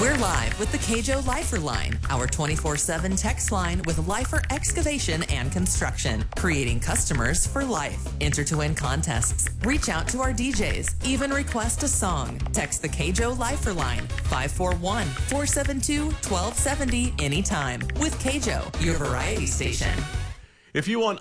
We're live with the Kjo Lifer Line, our 24/7 text line with Lifer Excavation and Construction, creating customers for life. Enter to win contests, reach out to our DJs, even request a song. Text the Kjo Lifer Line, 541-472-1270 anytime. With Kjo, your variety station. If you want